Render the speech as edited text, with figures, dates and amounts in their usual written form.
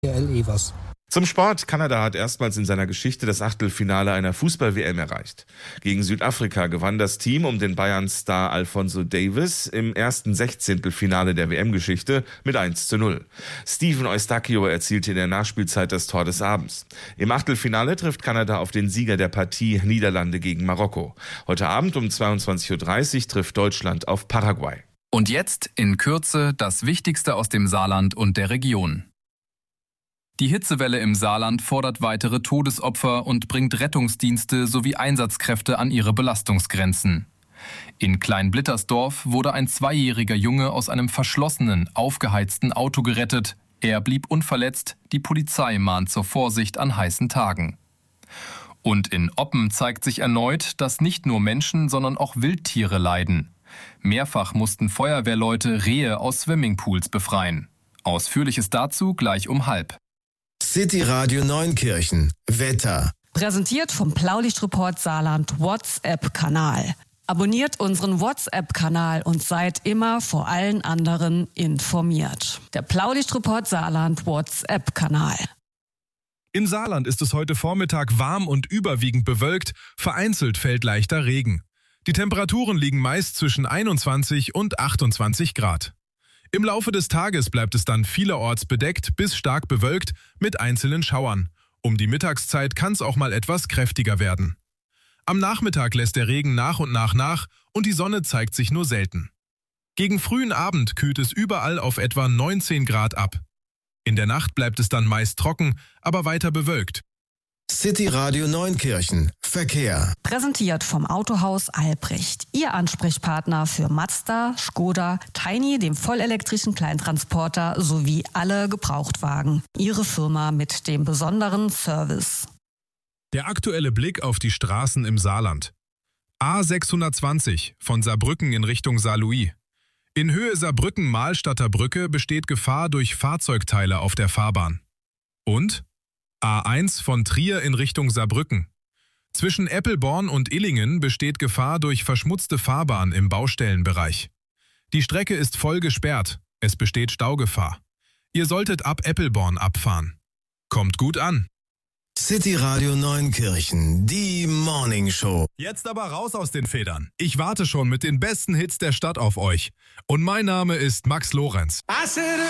Evers. Zum Sport. Kanada hat erstmals in seiner Geschichte das Achtelfinale einer Fußball-WM erreicht. Gegen Südafrika gewann das Team um den Bayern-Star Alphonso Davies im ersten Sechzehntelfinale der WM-Geschichte mit 1:0. Steven Eustáquio erzielte in der Nachspielzeit das Tor des Abends. Im Achtelfinale trifft Kanada auf den Sieger der Partie Niederlande gegen Marokko. Heute Abend um 22:30 Uhr trifft Deutschland auf Paraguay. Und jetzt in Kürze das Wichtigste aus dem Saarland und der Region. Die Hitzewelle im Saarland fordert weitere Todesopfer und bringt Rettungsdienste sowie Einsatzkräfte an ihre Belastungsgrenzen. In Kleinblittersdorf wurde ein 2-jähriger Junge aus einem verschlossenen, aufgeheizten Auto gerettet. Er blieb unverletzt, die Polizei mahnt zur Vorsicht an heißen Tagen. Und in Oppen zeigt sich erneut, dass nicht nur Menschen, sondern auch Wildtiere leiden. Mehrfach mussten Feuerwehrleute Rehe aus Swimmingpools befreien. Ausführliches dazu gleich um 12:30. City Radio Neunkirchen. Wetter. Präsentiert vom Blaulichtreport Saarland WhatsApp-Kanal. Abonniert unseren WhatsApp-Kanal und seid immer vor allen anderen informiert. Der Blaulichtreport Saarland WhatsApp-Kanal. In Saarland ist es heute Vormittag warm und überwiegend bewölkt, vereinzelt fällt leichter Regen. Die Temperaturen liegen meist zwischen 21 und 28 Grad. Im Laufe des Tages bleibt es dann vielerorts bedeckt bis stark bewölkt mit einzelnen Schauern. Um die Mittagszeit kann es auch mal etwas kräftiger werden. Am Nachmittag lässt der Regen nach und nach und die Sonne zeigt sich nur selten. Gegen frühen Abend kühlt es überall auf etwa 19 Grad ab. In der Nacht bleibt es dann meist trocken, aber weiter bewölkt. City Radio Neunkirchen. Verkehr. Präsentiert vom Autohaus Albrecht. Ihr Ansprechpartner für Mazda, Škoda, Tiny, dem vollelektrischen Kleintransporter sowie alle Gebrauchtwagen. Ihre Firma mit dem besonderen Service. Der aktuelle Blick auf die Straßen im Saarland. A620 von Saarbrücken in Richtung Saarlouis. In Höhe Saarbrücken-Mahlstadter Brücke besteht Gefahr durch Fahrzeugteile auf der Fahrbahn. Und A1 von Trier in Richtung Saarbrücken. Zwischen Eppelborn und Illingen besteht Gefahr durch verschmutzte Fahrbahn im Baustellenbereich. Die Strecke ist voll gesperrt, es besteht Staugefahr. Ihr solltet ab Eppelborn abfahren. Kommt gut an. City Radio Neunkirchen, die Morning Show. Jetzt aber raus aus den Federn. Ich warte schon mit den besten Hits der Stadt auf euch. Und mein Name ist Max Lorenz.